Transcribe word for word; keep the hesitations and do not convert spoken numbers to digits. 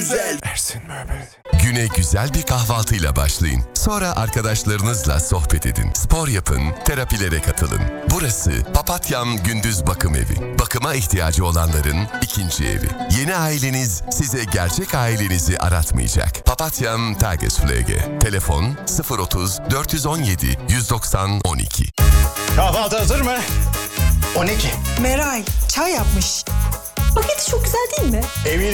Güzel. Ersin Möbel. Güne güzel bir kahvaltıyla başlayın. Sonra arkadaşlarınızla sohbet edin. Spor yapın, terapilere katılın. Burası Papatyam Gündüz Bakım Evi. Bakıma ihtiyacı olanların ikinci evi. Yeni aileniz size gerçek ailenizi aratmayacak. Papatyam Tagespflege. Telefon sıfır otuz dört yüz on yedi yüz doksan on iki. Kahvaltı hazır mı? O ne ki? Meral çay yapmış. Paketi çok güzel değil mi? Emin